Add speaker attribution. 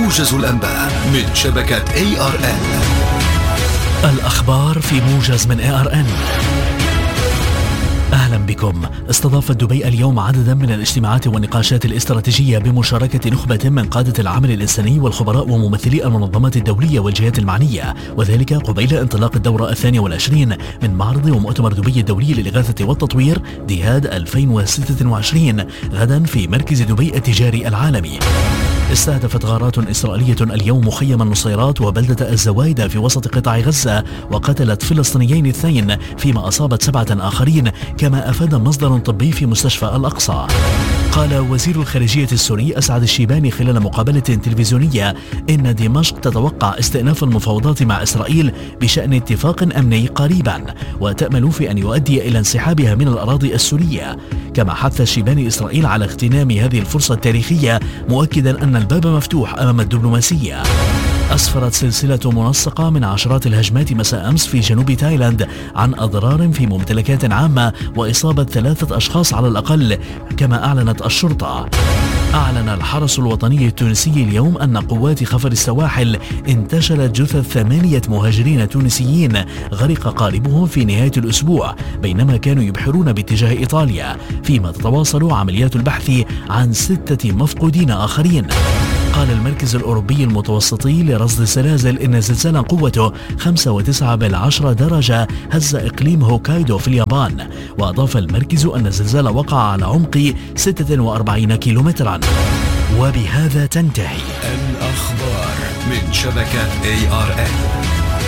Speaker 1: موجز الأنباء من شبكة ARN.
Speaker 2: الأخبار في موجز من ARN. أهلا بكم. استضافت دبي اليوم عددا من الاجتماعات والنقاشات الاستراتيجية بمشاركة نخبة من قادة العمل الإنساني والخبراء وممثلي المنظمات الدولية والجهات المعنية، وذلك قبيل انطلاق الدورة 22 من معرض ومؤتمر دبي الدولي للإغاثة والتطوير ديهاد 2026 غدا في مركز دبي التجاري العالمي. استهدفت غارات إسرائيلية اليوم مخيم النصيرات وبلدة الزوايدة في وسط قطاع غزة وقتلت فلسطينيين 2 فيما أصابت 7 آخرين، كما أفاد مصدر طبي في مستشفى الأقصى. قال وزير الخارجية السوري أسعد الشيباني خلال مقابلة تلفزيونية إن دمشق تتوقع استئناف المفاوضات مع إسرائيل بشأن اتفاق أمني قريبا، وتأمل في أن يؤدي إلى انسحابها من الأراضي السورية. كما حث الشيباني إسرائيل على اغتنام هذه الفرصة التاريخية، مؤكدا أن الباب مفتوح أمام الدبلوماسية. أسفرت سلسلة منسقة من عشرات الهجمات مساء أمس في جنوب تايلاند عن أضرار في ممتلكات عامة وإصابة 3 أشخاص على الأقل، كما أعلنت الشرطة. أعلن الحرس الوطني التونسي اليوم أن قوات خفر السواحل انتشلت جثث 8 مهاجرين تونسيين غرق قاربهم في نهاية الأسبوع بينما كانوا يبحرون باتجاه إيطاليا، فيما تتواصل عمليات البحث عن 6 مفقودين آخرين. قال المركز الأوروبي المتوسطي لرصد الزلازل إن زلزالا قوته 5.9 درجة هز إقليم هوكايدو في اليابان، وأضاف المركز أن الزلزال وقع على عمق 46 كيلومترا. وبهذا تنتهي
Speaker 1: الأخبار من شبكة ARN.